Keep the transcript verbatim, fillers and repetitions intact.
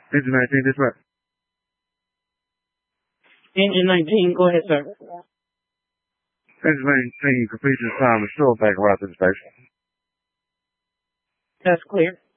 Engine nineteen, dispatch. Engine nineteen, go ahead, sir. Engine nineteen, completion time, restore back route to the station. That's clear.